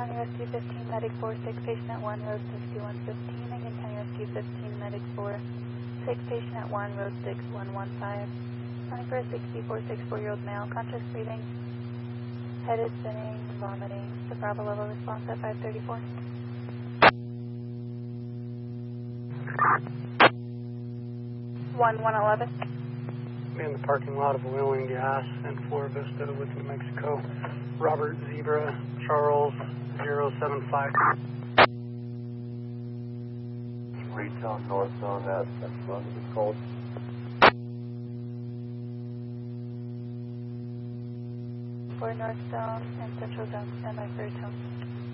County Rescue 15, Medic 46, patient at 1, road 6115. Lincoln County Rescue 15, Medic 46, patient at 1, road 6115. Running for a 64-year-old male, conscious breathing, head is spinning, vomiting. The Bravo level response at 534. 1111. In the parking lot of Oil and Gas in Flora Vista with New Mexico. Robert Zebra Charles 075. Retail north zone at Central Zone is called. For North Zone and Central Zone, stand by for your tone.